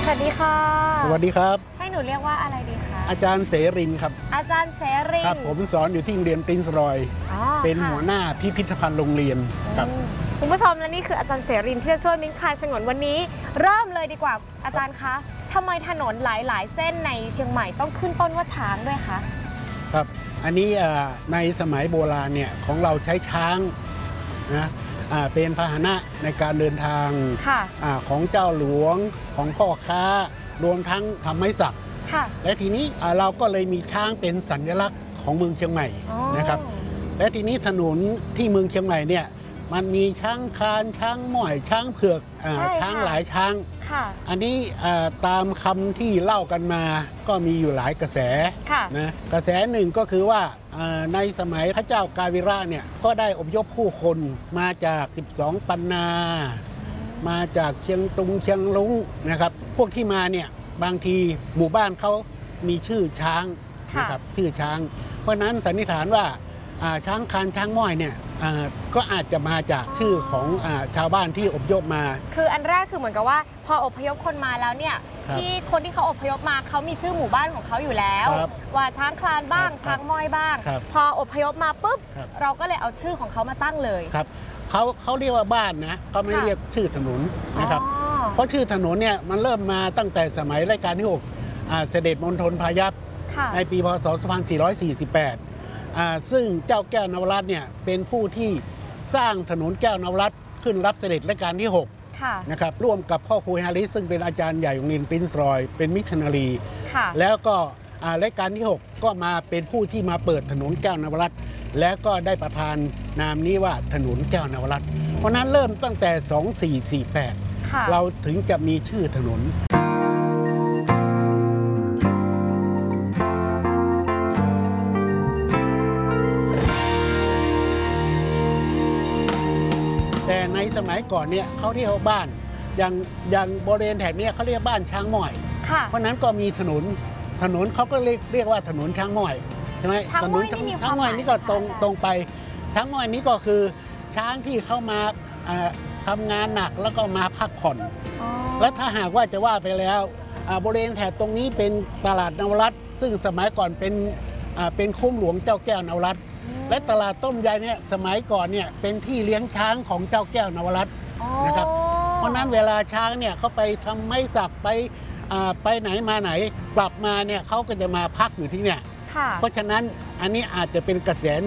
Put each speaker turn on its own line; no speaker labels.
สวัสดีค่ะ
สวัสดีครับ
ให้หนูเรียกว่าอะไรดีคะ
อาจารย์เสรินครับ
อาจารย์เสริน
ครับผมสอนอยู่ที่โรงเรียนปรินซ์รอยเป็นหัวหน้าพิพิธภัณฑ์โรงเรียนครับ
คุณผู้ชมและนี่คืออาจารย์เสรินที่จะช่วยมิ้งคลายฉงนวันนี้เริ่มเลยดีกว่าอาจารย์คะทำไมถนนหลายๆเส้นในเชียงใหม่ต้องขึ้นต้นว่าช้างด้วยคะ
ครับอันนี้ในสมัยโบราณเนี่ยของเราใช้ช้างนะเป็นพาหนะในการเดินทางของเจ้าหลวงของพ่อค้ารวมทั้งทำไม้สักและทีนี้เราก็เลยมีช้างเป็นสัญลักษณ์ของเมืองเชียงใหม่นะครับและทีนี้ถนนที่เมืองเชียงใหม่เนี่ยมันมีช้างคานช้างม้อยช้างเผือกช้างหลายช้างอันนี้ตามคำที่เล่ากันมาก็มีอยู่หลายกระแสนะกระแสหนึ่งก็คือว่าในสมัยพระเจ้ากาวิระเนี่ยก็ได้อพยพผู้คนมาจาก12ปันนามาจากเชียงตุงเชียงลุงนะครับพวกที่มาเนี่ยบางทีหมู่บ้านเขามีชื่อช้างนะครับชื่อช้างเพราะนั้นสันนิษฐานว่าช้างคานช้างม้อยเนี่ยก็อาจจะมาจากชื่อของชาวบ้านที่อพยพมา
คืออันแรกคือเหมือนกับว่าพออพยพคนมาแล้วเนี่ยที่คนที่เขาอพยพมาเขามีชื่อหมู่บ้านของเขาอยู่แล้วว่าช้างคลานบ้างช้างม้อยบ้างพออพยพมาปุ๊บเราก็เลยเอาชื่อของเขามาตั้งเลย
ครับเขาเรียกว่าบ้านนะเขาไม่เรียกชื่อถนนนะครับเพราะชื่อถนนเนี่ยมันเริ่มมาตั้งแต่สมัยรัชกาลที่6เสด็จมณฑลพายัพในปีพศ 2448ซึ่งเจ้าแก้วนวรัตน์เนี่ยเป็นผู้ที่สร้างถนนแก้วนวรัตน์ขึ้นรับเสด็จรัชกาลที่6นะครับร่วมกับพ่อครูฮาริสซึ่งเป็นอาจารย์ใหญ่โรงเรียนปรินซ์รอยเป็นมิชชันนารีแล้วก็รัชกาลที่6ก็มาเป็นผู้ที่มาเปิดถนนแก้วนวรัตน์แล้วก็ได้ประทานนามนี้ว่าถนนแก้วนวรัตน์เพราะนั้นเริ่มตั้งแต่ 2448เราถึงจะมีชื่อถนนแต่ในสมัยก่อนเนี่ยเขาเรียกว่าบ้านอย่างบริเวณแถบนี้เขาเรียกบ้านช้างม้อยเพราะนั้นก็มีถนนเขาก็เรียกว่าถนนช้างม้อยใช่ไหมถนนช้างม้อยนี่ก็ตรงไปช้างม้อยนี้ก็คือช้างที่เข้ามาทำงานหนักแล้วก็มาพักผ่อนและถ้าหากว่าจะว่าไปแล้วบริเวณแถบตรงนี้เป็นตลาดนวรัตน์ซึ่งสมัยก่อนเป็นคุ้มหลวงเจ้าแก้วนวรัตน์และตลาดต้มยายเนี่ยสมัยก่อนเนี่ยเป็นที่เลี้ยงช้างของเจ้าแก้วนวรัตน์นะครับเพราะนั้นเวลาช้างเนี่ยเขาไปทำไม้สักไปไหนมาไหนกลับมาเนี่ยเขาก็จะมาพักอยู่ที่เนี่ยเพราะฉะนั้นอันนี้อาจจะเป็นกระแส